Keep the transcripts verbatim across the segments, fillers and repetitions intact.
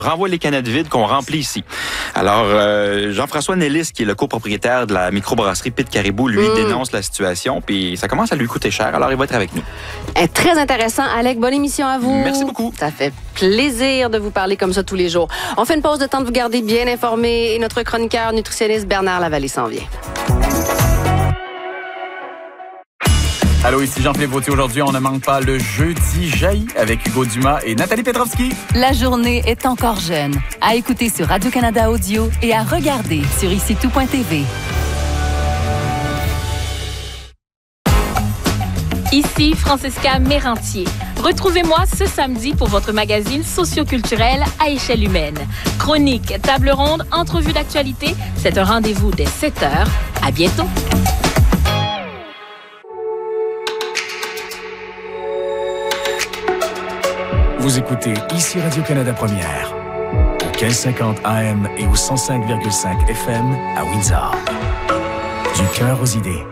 renvoie les canettes vides qu'on remplit ici. Alors, euh, Jean-François Nellis, qui est le copropriétaire de la microbrasserie Pit Caribou, lui mmh. dénonce la situation, puis ça commence à lui coûter cher. Alors, il va être avec nous. Et très intéressant, Alec. Bonne émission à vous. Merci beaucoup. Ça fait plaisir de vous parler comme ça tous les jours. On fait une pause de temps de vous garder bien informés et notre chroniqueur nutritionniste Bernard Lavallée s'en vient. Allô, ici Jean-Philippe Vautier. Aujourd'hui, on ne manque pas le Jeudi Jaillit avec Hugo Dumas et Nathalie Petrovski. La journée est encore jeune. À écouter sur Radio-Canada Audio et à regarder sur ici tout point t v. Ici Francesca Mérantier. Retrouvez-moi ce samedi pour votre magazine socioculturel à échelle humaine. Chronique, table ronde, entrevue d'actualité. C'est un rendez-vous dès sept heures. À bientôt. Vous écoutez ici Radio-Canada Première, au quinze cinquante A M et au cent cinq virgule cinq F M à Windsor. Du cœur aux idées.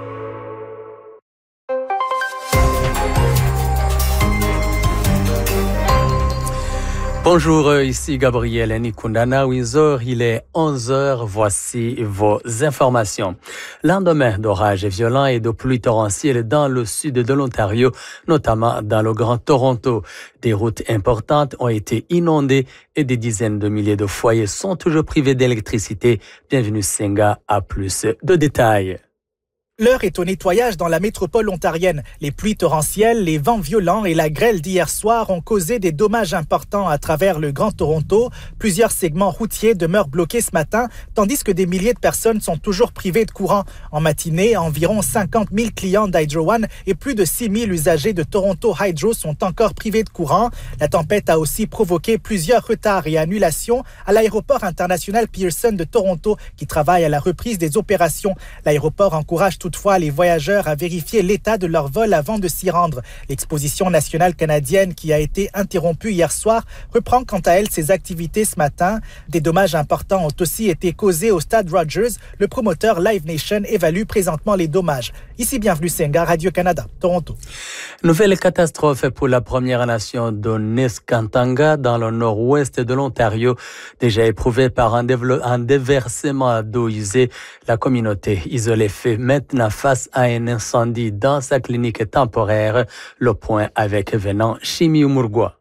Bonjour, ici Gabriel Nikundana, Windsor, il est onze heures, voici vos informations. Lendemain d'orages violents et de pluies torrentielles dans le sud de l'Ontario, notamment dans le Grand Toronto. Des routes importantes ont été inondées et des dizaines de milliers de foyers sont toujours privés d'électricité. Bienvenue Senga à plus de détails. L'heure est au nettoyage dans la métropole ontarienne. Les pluies torrentielles, les vents violents et la grêle d'hier soir ont causé des dommages importants à travers le Grand Toronto. Plusieurs segments routiers demeurent bloqués ce matin, tandis que des milliers de personnes sont toujours privées de courant. En matinée, environ cinquante mille clients d'Hydro One et plus de six mille usagers de Toronto Hydro sont encore privés de courant. La tempête a aussi provoqué plusieurs retards et annulations à l'aéroport international Pearson de Toronto, qui travaille à la reprise des opérations. L'aéroport encourage tout toutefois les voyageurs à vérifier l'état de leur vol avant de s'y rendre. L'exposition nationale canadienne qui a été interrompue hier soir reprend quant à elle ses activités ce matin. Des dommages importants ont aussi été causés au Stade Rogers. Le promoteur Live Nation évalue présentement les dommages. Ici, bienvenue Senga, Radio-Canada, Toronto. Nouvelle catastrophe pour la Première Nation de Neskantaga dans le nord-ouest de l'Ontario. Déjà éprouvée par un, dévelop- un déversement d'eau usée, la communauté isolée fait maintenant face à un incendie dans sa clinique temporaire. Le point avec Venant Chimiumurgua.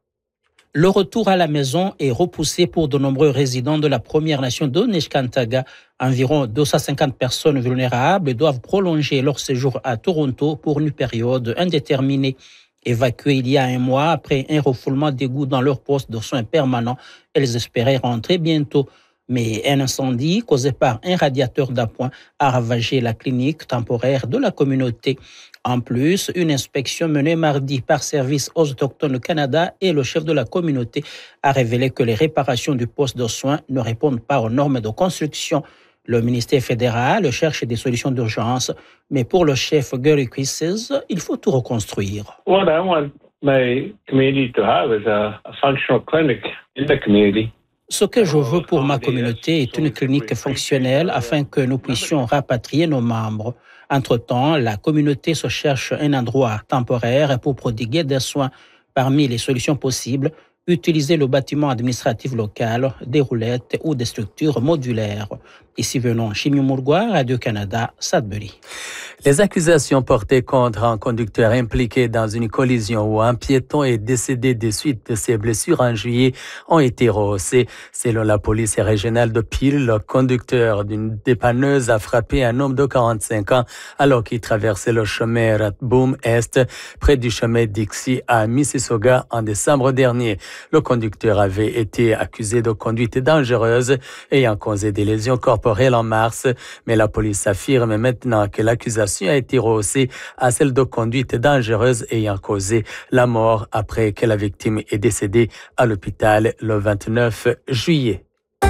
Le retour à la maison est repoussé pour de nombreux résidents de la Première Nation de Neskantaga. Environ deux cent cinquante personnes vulnérables doivent prolonger leur séjour à Toronto pour une période indéterminée. Évacuées il y a un mois après un refoulement d'égouts dans leur poste de soins permanents, elles espéraient rentrer bientôt. Mais un incendie causé par un radiateur d'appoint a ravagé la clinique temporaire de la communauté. En plus, une inspection menée mardi par Service aux Autochtones Canada et le chef de la communauté a révélé que les réparations du poste de soins ne répondent pas aux normes de construction. Le ministère fédéral cherche des solutions d'urgence, mais pour le chef Gary Quises, il faut tout reconstruire. What I want my community to have is a, a functional clinic in the community. Ce que je veux pour ma communauté est une clinique fonctionnelle afin que nous puissions rapatrier nos membres. Entre-temps, la communauté se cherche un endroit temporaire pour prodiguer des soins. Parmi les solutions possibles, utiliser le bâtiment administratif local, des roulettes ou des structures modulaires. Ici venons Chimiumurgua, Radio-Canada, Sudbury. Les accusations portées contre un conducteur impliqué dans une collision où un piéton est décédé des suites de ses blessures en juillet ont été rehaussées. Selon la police régionale de Peel, le conducteur d'une dépanneuse a frappé un homme de quarante-cinq ans alors qu'il traversait le chemin Rathboom Est près du chemin Dixie à Mississauga en décembre dernier. Le conducteur avait été accusé de conduite dangereuse ayant causé des lésions corporelles en mars, mais la police affirme maintenant que l'accusation a été rehaussée à celle de conduite dangereuse ayant causé la mort après que la victime est décédée à l'hôpital le vingt-neuf juillet.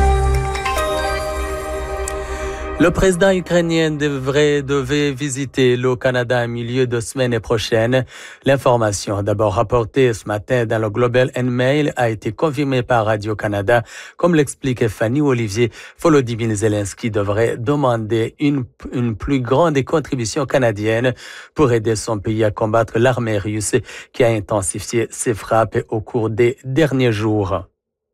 Le président ukrainien devrait, devait visiter le Canada en milieu de semaine prochaine. L'information, d'abord rapportée ce matin dans le Global and Mail, a été confirmée par Radio-Canada. Comme l'explique Fanny Olivier, Volodymyr Zelensky devrait demander une, une plus grande contribution canadienne pour aider son pays à combattre l'armée russe qui a intensifié ses frappes au cours des derniers jours.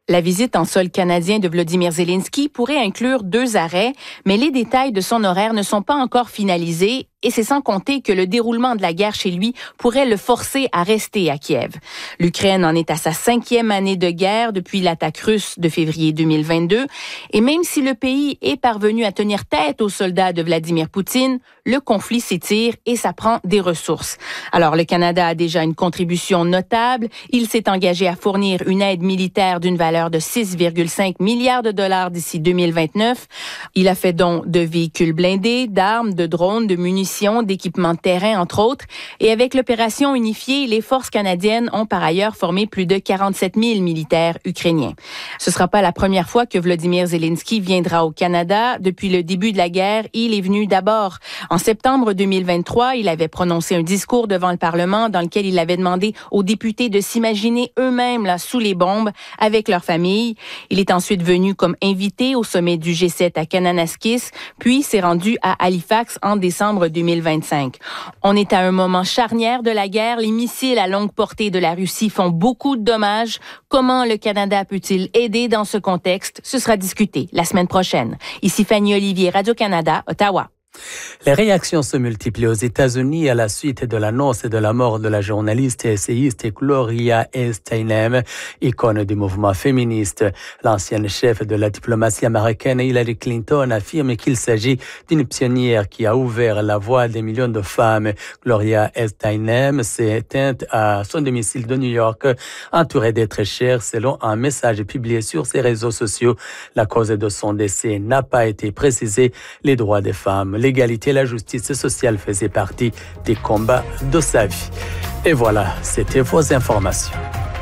La visite en sol canadien de Volodymyr Zelensky pourrait inclure deux arrêts, mais les détails de son horaire ne sont pas encore finalisés. Et c'est sans compter que le déroulement de la guerre chez lui pourrait le forcer à rester à Kiev. L'Ukraine en est à sa cinquième année de guerre depuis l'attaque russe de février deux mille vingt-deux. Et même si le pays est parvenu à tenir tête aux soldats de Vladimir Poutine, le conflit s'étire et ça prend des ressources. Alors, le Canada a déjà une contribution notable. Il s'est engagé à fournir une aide militaire d'une valeur de six virgule cinq milliards de dollars d'ici deux mille vingt-neuf. Il a fait don de véhicules blindés, d'armes, de drones, de munitions, d'équipements de terrain, entre autres. Et avec l'opération unifiée, les forces canadiennes ont par ailleurs formé plus de quarante-sept mille militaires ukrainiens. Ce ne sera pas la première fois que Volodymyr Zelensky viendra au Canada. Depuis le début de la guerre, il est venu d'abord. En septembre deux mille vingt-trois, il avait prononcé un discours devant le Parlement dans lequel il avait demandé aux députés de s'imaginer eux-mêmes là, sous les bombes avec leur famille. Il est ensuite venu comme invité au sommet du G sept à Kananaskis, puis s'est rendu à Halifax en décembre deux mille vingt-cinq. On est à un moment charnière de la guerre. Les missiles à longue portée de la Russie font beaucoup de dommages. Comment le Canada peut-il aider dans ce contexte? Ce sera discuté la semaine prochaine. Ici Fanny Olivier, Radio-Canada, Ottawa. Les réactions se multiplient aux États-Unis à la suite de l'annonce de la mort de la journaliste et essayiste Gloria Steinem, icône du mouvement féministe. L'ancienne chef de la diplomatie américaine, Hillary Clinton, affirme qu'il s'agit d'une pionnière qui a ouvert la voie à des millions de femmes. Gloria Steinem s'est éteinte à son domicile de New York, entourée d'êtres chers, selon un message publié sur ses réseaux sociaux. La cause de son décès n'a pas été précisée. Les droits des femmes, l'égalité et la justice sociale faisaient partie des combats de sa vie. Et voilà, c'était vos informations.